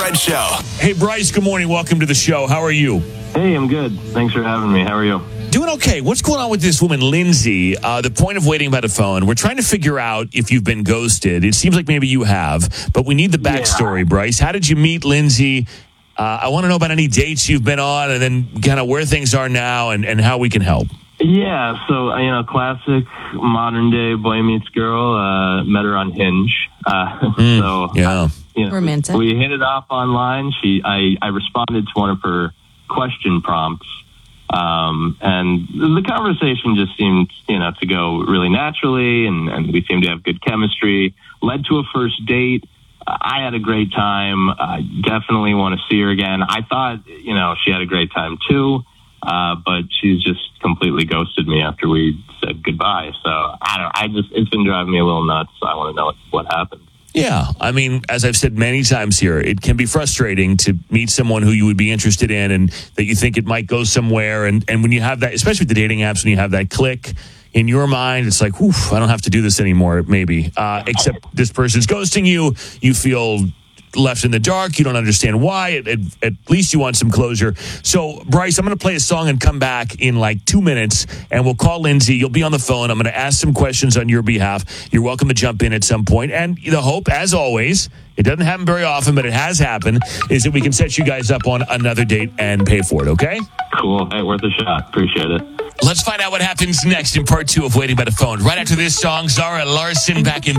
Fred Show. Hey, Bryce, good morning. Welcome to the show. How are you? Hey, I'm good. Thanks for having me. How are you? Doing okay. What's going on with this woman, Lindsay? The point of waiting by the phone, we're trying to figure out if you've been ghosted. It seems like maybe you have, but we need the backstory, Bryce. How did you meet Lindsay? I want to know about any dates you've been on and then kind of where things are now and how we can help. Yeah, so, classic modern day boy meets girl. Met her on Hinge. Romantic. We hit it off online. I responded to one of her question prompts. And the conversation just seemed, to go really naturally, and we seemed to have good chemistry. Led to a first date. I had a great time. I definitely want to see her again. I thought, she had a great time too, but she's just completely ghosted me after we said goodbye. So it's been driving me a little nuts. So I want to know what happened. Yeah, I mean, as I've said many times here, it can be frustrating to meet someone who you would be interested in and that you think it might go somewhere. And when you have that, especially with the dating apps, when you have that click in your mind, it's like, oof, I don't have to do this anymore, maybe. Except this person's ghosting you. You feel left in the dark. You don't understand why. At least you want some closure. So, Bryce, I'm going to play a song and come back in like 2 minutes, and we'll call Lindsay. You'll be on the phone. I'm going to ask some questions on your behalf. You're welcome to jump in at some point. And the hope, as always, it doesn't happen very often, but it has happened, is that we can set you guys up on another date and pay for it, okay? Cool. Hey, worth a shot. Appreciate it. Let's find out what happens next in part 2 of Waiting by the Phone. Right after this song, Zara Larsson back in